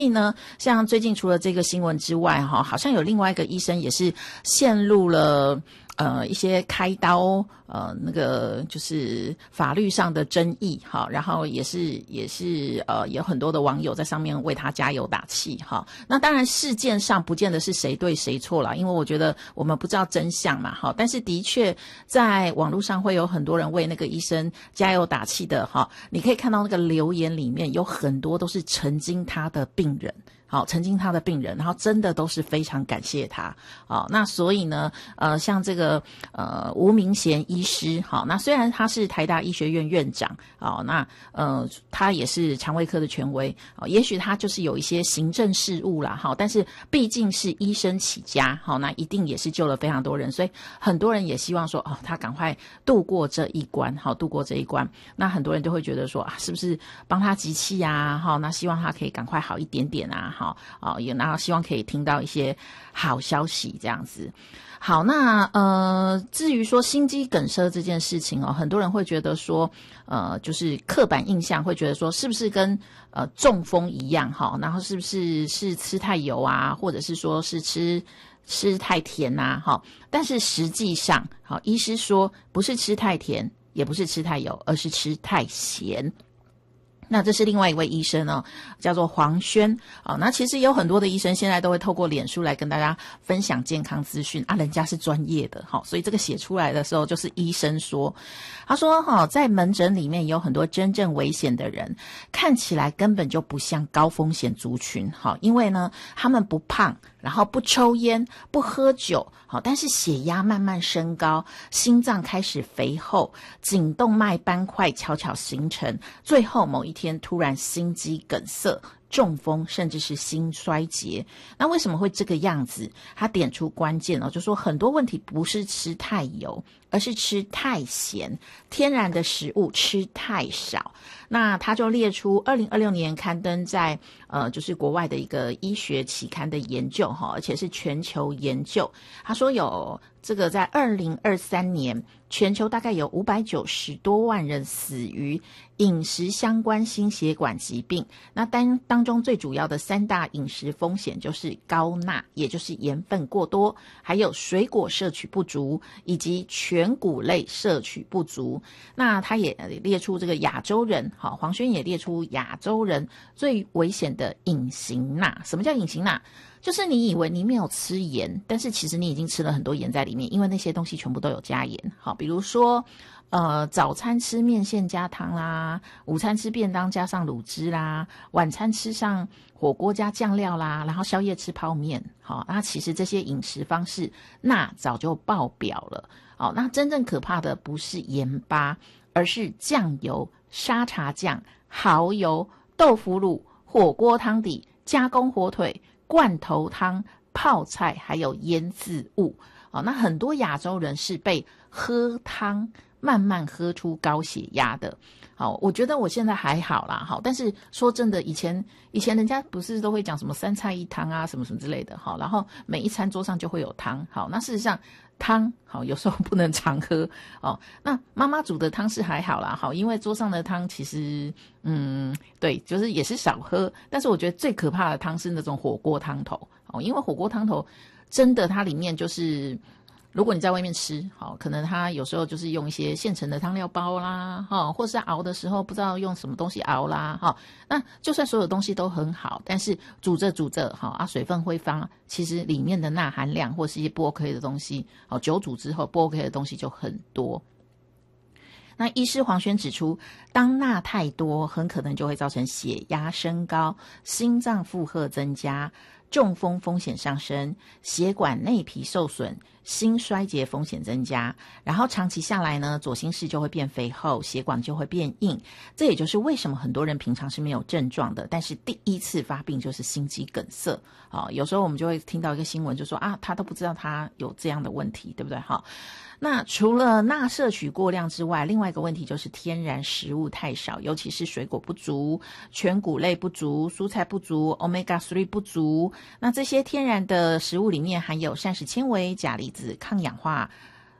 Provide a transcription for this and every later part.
所以呢，像最近除了这个新闻之外，好像有另外一个医生也是陷入了一些开刀那个就是法律上的争议哈，然后也是有很多的网友在上面为他加油打气哈。那当然事件上不见得是谁对谁错啦，因为我觉得我们不知道真相嘛哈。但是的确在网络上会有很多人为那个医生加油打气的哈，你可以看到那个留言里面有很多都是曾经他的病人。好，曾经他的病人，然后真的都是非常感谢他。好，那所以呢，像这个吴明贤医师，好，那虽然他是台大医学院院长，好，那他也是肠胃科的权威，也许他就是有一些行政事务啦，好，但是毕竟是医生起家，好，那一定也是救了非常多人，所以很多人也希望说，他赶快度过这一关，好，度过这一关。那很多人就会觉得说，是不是帮他集气啊？好，那希望他可以赶快好一点点啊。好，也然后希望可以听到一些好消息这样子。好，那至于说心肌梗塞这件事情很多人会觉得说就是刻板印象会觉得说是不是跟中风一样然后是不是吃太油啊，或者是说是吃太甜啊但是实际上医师说不是吃太甜，也不是吃太油，而是吃太咸。那这是另外一位医生叫做黄轩那其实有很多的医生现在都会透过脸书来跟大家分享健康资讯人家是专业的所以这个写出来的时候就是医生说，他说在门诊里面有很多真正危险的人，看起来根本就不像高风险族群因为呢他们不胖，然后不抽烟，不喝酒但是血压慢慢升高，心脏开始肥厚，颈动脉斑块悄悄形成，最后某一天突然心肌梗塞、中风，甚至是心衰竭。那为什么会这个样子？他点出关键就说很多问题不是吃太油，而是吃太咸，天然的食物吃太少。那他就列出2026年刊登在就是国外的一个医学期刊的研究而且是全球研究。他说有这个在2023年全球大概有590多万人死于饮食相关心血管疾病。那当中最主要的3大饮食风险就是高钠，也就是盐分过多，还有水果摄取不足，以及全谷类摄取不足。那他也列出这个亚洲人黄轩也列出亚洲人最危险的隐形钠。什么叫隐形钠？就是你以为你没有吃盐，但是其实你已经吃了很多盐在里面，因为那些东西全部都有加盐。好，比如说早餐吃面线加汤啦，午餐吃便当加上卤汁啦，晚餐吃上火锅加酱料啦，然后宵夜吃泡面。好，那其实这些饮食方式钠早就爆表了。好，那真正可怕的不是盐巴，而是酱油、沙茶酱、蚝油、豆腐乳、火锅汤底、加工火腿、罐头汤、泡菜，还有腌制物。那很多亚洲人是被喝汤慢慢喝出高血压的。好，我觉得我现在还好啦，但是说真的，以前人家不是都会讲什么3菜1汤啊，什么什么之类的，然后每一餐桌上就会有汤。好，那事实上汤有时候不能常喝那妈妈煮的汤是还好啦，因为桌上的汤其实对，就是也是少喝。但是我觉得最可怕的汤是那种火锅汤头因为火锅汤头真的它里面就是如果你在外面吃可能它有时候就是用一些现成的汤料包啦或是熬的时候不知道用什么东西熬啦那就算所有东西都很好，但是煮着水分挥发，其实里面的钠含量或是一些不 OK 的东西久煮之后不 OK 的东西就很多。那医师黄轩指出，当钠太多很可能就会造成血压升高，心脏负荷增加，中风风险上升，血管内皮受损，心衰竭风险增加，然后长期下来呢，左心室就会变肥厚，血管就会变硬。这也就是为什么很多人平常是没有症状的，但是第一次发病就是心肌梗塞有时候我们就会听到一个新闻就说他都不知道他有这样的问题，对不对那除了钠摄取过量之外，另外一个问题就是天然食物太少，尤其是水果不足，全谷类不足，蔬菜不足， Omega-3 不足。那这些天然的食物里面含有膳食纤维、钾离子、抗氧化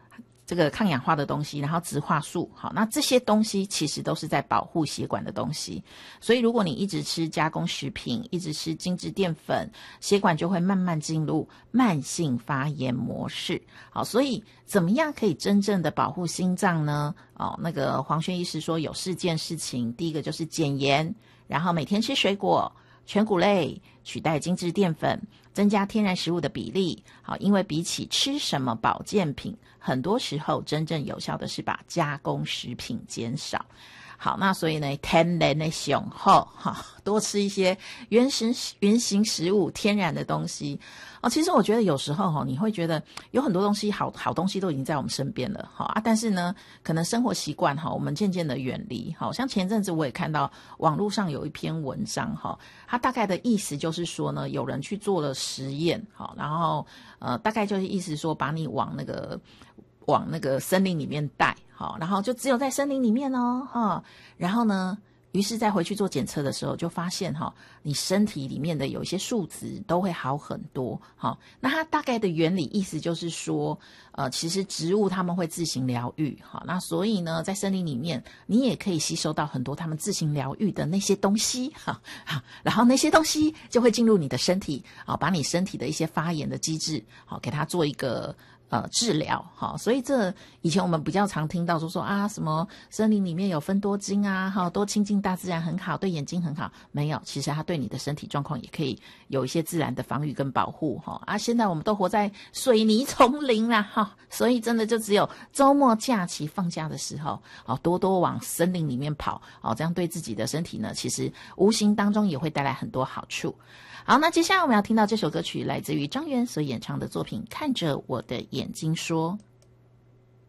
这个抗氧化的东西，然后植化素，好，那这些东西其实都是在保护血管的东西。所以如果你一直吃加工食品，一直吃精致淀粉，血管就会慢慢进入慢性发炎模式。好，所以怎么样可以真正的保护心脏呢？那个黄轩医师说有4件事情，第一个就是减盐，然后每天吃水果、全谷类，取代精致淀粉，增加天然食物的比例。好，因为比起吃什么保健品，很多时候真正有效的是把加工食品减少。好，那所以呢，天然的雄厚哈，多吃一些原型食物、天然的东西。其实我觉得有时候你会觉得有很多东西好东西都已经在我们身边了但是呢，可能生活习惯我们渐渐的远离。好像前阵子我也看到网络上有一篇文章它大概的意思就是说呢，有人去做了实验然后大概就是意思说把你往那个森林里面带，然后就只有在森林里面然后呢，于是再回去做检测的时候，就发现你身体里面的有一些数值都会好很多。那它大概的原理意思就是说，其实植物它们会自行疗愈，那所以呢，在森林里面，你也可以吸收到很多它们自行疗愈的那些东西，然后那些东西就会进入你的身体，把你身体的一些发炎的机制，给它做一个治疗。所以这以前我们比较常听到说什么森林里面有芬多精多亲近大自然很好，对眼睛很好。没有，其实它对你的身体状况也可以有一些自然的防御跟保护现在我们都活在水泥丛林啦所以真的就只有周末假期放假的时候多多往森林里面跑这样对自己的身体呢，其实无形当中也会带来很多好处。好，那接下来我们要听到这首歌曲来自于张元所演唱的作品《看着我的眼睛说》。